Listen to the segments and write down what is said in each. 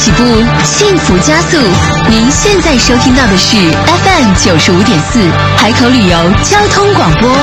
起步，幸福加速。您现在收听到的是 FM 95.4海口旅游交通广播。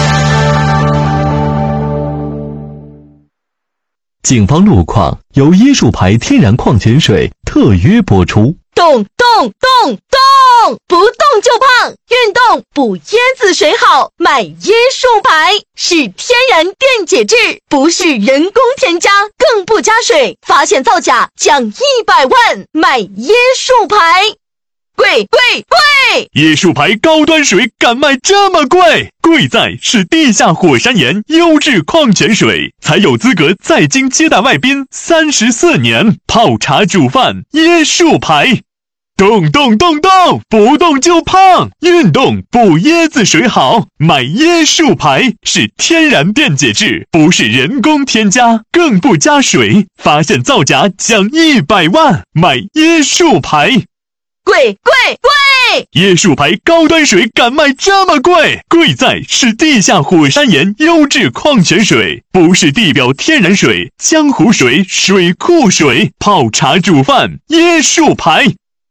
警方路况由椰树牌天然矿泉水特约播出。 动，不动就胖，运动补椰子水好，买椰树牌是天然电解质，不是人工添加，更不加水，发现造假奖100万，买椰树牌。贵！ 椰树牌高端水敢卖这么贵？贵在是地下火山岩优质矿泉水，才有资格在京接待外宾34年，泡茶煮饭椰树牌。动，不动就胖，运动补椰子水好，买椰树牌是天然电解质，不是人工添加，更不加水，发现造假奖100万，买椰树牌。 贵！ 椰树牌高端水敢卖这么贵？贵在是地下火山岩优质矿泉水，不是地表天然水、江湖水、水库水，泡茶煮饭椰树牌。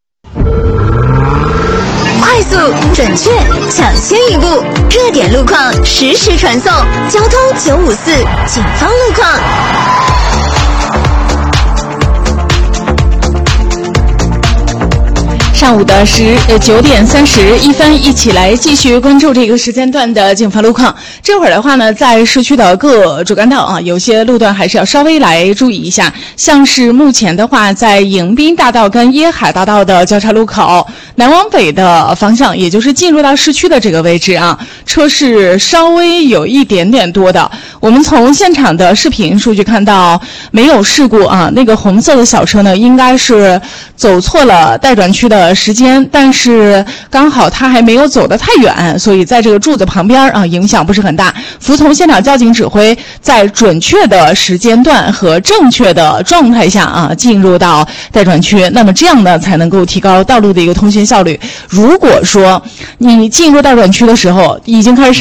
快速、准确、抢先一步，热点路况实时传送，交通954警方路况。 上午的9点31分，一起来继续关注这个时间段的警方路况。这会儿的话呢，在市区的各主干道啊，有些路段还是要稍微来注意一下。像是目前的话，在迎宾大道跟椰海大道的交叉路口，南往北的方向，也就是进入到市区的这个位置啊，车是稍微有一点点多的。我们从现场的视频数据看到没有事故啊，那个红色的小车呢，应该是走错了待转区的时间，但是刚好它还没有走得太远，所以在这个柱子旁边啊，影响不是很大。服从现场交警指挥，在准确的时间段和正确的状态下啊，进入到待转区，那么这样呢，才能够提高道路的一个通行效率。如果说你进入待转区的时候已经开始